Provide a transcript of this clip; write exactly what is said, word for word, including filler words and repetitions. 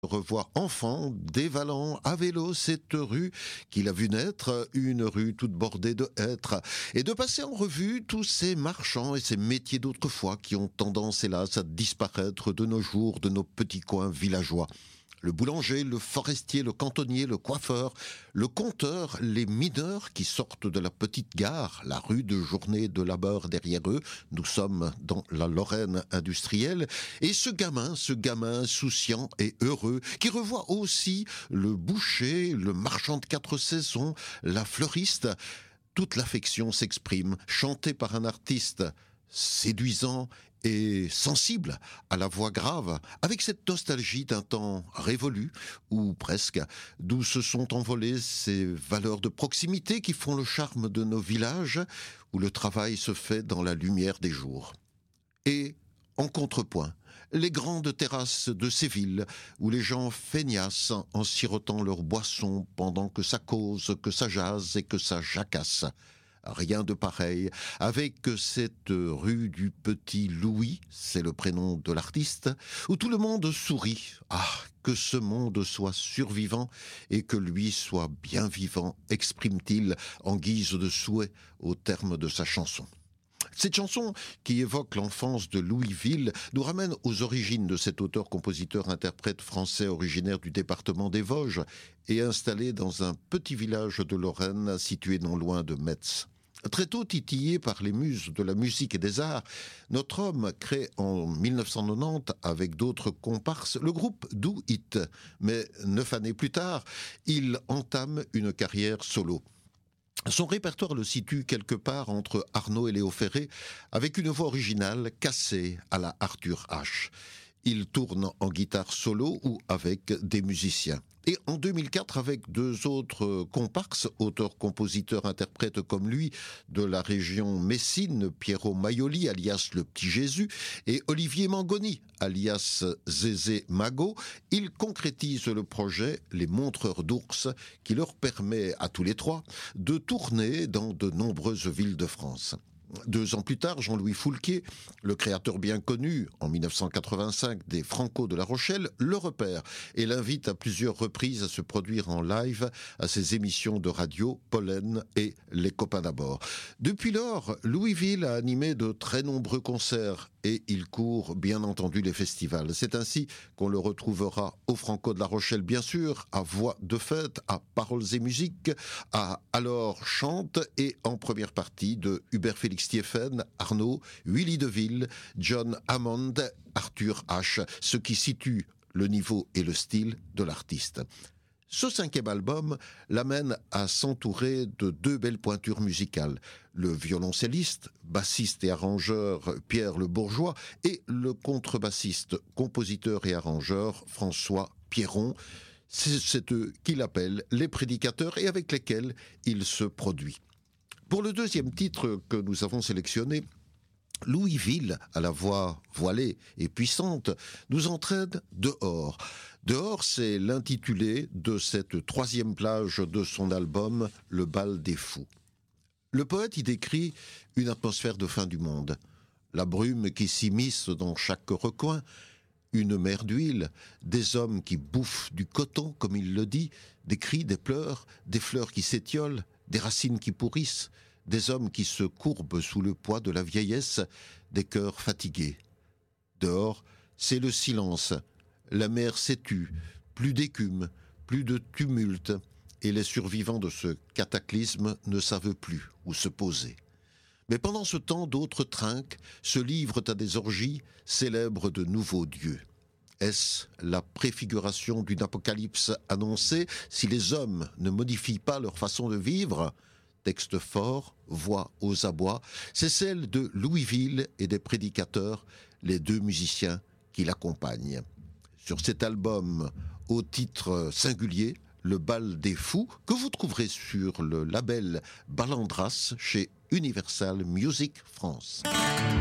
Revoir enfant, dévalant à vélo cette rue qu'il a vu naître, une rue toute bordée de hêtres, et de passer en revue tous ces marchands et ces métiers d'autrefois qui ont tendance, hélas, à disparaître de nos jours, de nos petits coins villageois. Le boulanger, le forestier, le cantonnier, le coiffeur, le compteur, les mineurs qui sortent de la petite gare, la rude journée de labeur derrière eux, nous sommes dans la Lorraine industrielle, et ce gamin, ce gamin insouciant et heureux, qui revoit aussi le boucher, le marchand de quatre saisons, la fleuriste. Toute l'affection s'exprime, chantée par un artiste séduisant et sensible à la voix grave, avec cette nostalgie d'un temps révolu, ou presque, d'où se sont envolées ces valeurs de proximité qui font le charme de nos villages, où le travail se fait dans la lumière des jours. Et, en contrepoint, les grandes terrasses de ces villes, où les gens feignassent en sirotant leur boisson pendant que ça cause, que ça jase et que ça jacasse. Rien de pareil avec cette rue du Petit Louis, c'est le prénom de l'artiste, où tout le monde sourit. Ah, que ce monde soit survivant et que lui soit bien vivant, exprime-t-il en guise de souhait au terme de sa chanson. Cette chanson, qui évoque l'enfance de Louisville, nous ramène aux origines de cet auteur-compositeur-interprète français originaire du département des Vosges et installé dans un petit village de Lorraine situé non loin de Metz. Très tôt titillé par les muses de la musique et des arts, notre homme crée en mille neuf cent quatre-vingt-dix, avec d'autres comparses, le groupe Do It. Mais neuf années plus tard, il entame une carrière solo. Son répertoire le situe quelque part entre Arnaud et Léo Ferré, avec une voix originale cassée à la Arthur H. Il tourne en guitare solo ou avec des musiciens. Et en deux mille quatre, avec deux autres comparses, auteurs, compositeurs, interprètes comme lui, de la région Messine, Piero Maioli, alias le Petit Jésus, et Olivier Mangoni, alias Zézé Mago, il concrétise le projet Les Montreurs d'Ours, qui leur permet à tous les trois de tourner dans de nombreuses villes de France. Deux ans plus tard, Jean-Louis Foulquier, le créateur bien connu, en mille neuf cent quatre-vingt-cinq, des Franco de La Rochelle, le repère et l'invite à plusieurs reprises à se produire en live à ses émissions de radio Pollen et Les Copains d'abord. Depuis lors, Louisville a animé de très nombreux concerts et il court bien entendu les festivals. C'est ainsi qu'on le retrouvera au Franco de La Rochelle, bien sûr, à Voix de Fête, à Paroles et Musique, à Alors Chante et en première partie de Hubert Félix Thieffen, Arnaud, Willy DeVille, John Hammond, Arthur H, ce qui situe le niveau et le style de l'artiste. Ce cinquième album l'amène à s'entourer de deux belles pointures musicales. Le violoncelliste, bassiste et arrangeur Pierre Le Bourgeois et le contrebassiste, compositeur et arrangeur François Pierron. C'est eux qu'il appelle les prédicateurs et avec lesquels il se produit. Pour le deuxième titre que nous avons sélectionné, Louisville, à la voix voilée et puissante, nous entraîne dehors. Dehors, c'est l'intitulé de cette troisième plage de son album Le Bal des Fous. Le poète y décrit une atmosphère de fin du monde. La brume qui s'immisce dans chaque recoin, une mer d'huile, des hommes qui bouffent du coton, comme il le dit, des cris, des pleurs, des fleurs qui s'étiolent, des racines qui pourrissent, des hommes qui se courbent sous le poids de la vieillesse, des cœurs fatigués. Dehors, c'est le silence. La mer s'est tue, plus d'écume, plus de tumulte, et les survivants de ce cataclysme ne savent plus où se poser. Mais pendant ce temps, d'autres trinquent, se livrent à des orgies, célèbrent de nouveaux dieux. Est-ce la préfiguration d'une apocalypse annoncée si les hommes ne modifient pas leur façon de vivre ? Texte fort, voix aux abois, c'est celle de Louisville et des prédicateurs, les deux musiciens qui l'accompagnent. Sur cet album, au titre singulier, Le Bal des Fous, que vous trouverez sur le label Ballandras chez Universal Music France.